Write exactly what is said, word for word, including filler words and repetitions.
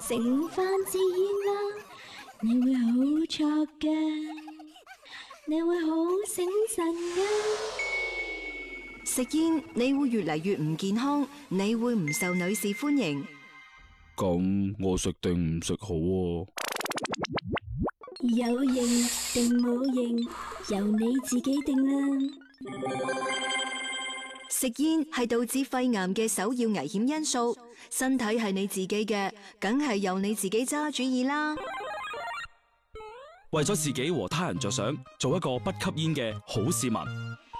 食飯支煙啦，你會好錯嘅，你會好醒神嘅。 食煙你會越嚟越唔健康，你會唔受女士歡迎。 咁我食定唔食好啊？ 有型定冇型，由你自己定啦。 食煙係導致肺癌嘅首要危險因素，身體係你自己嘅，梗係由你自己揸主意啦。 為咗自己和他人着想，做一個不吸煙嘅好市民。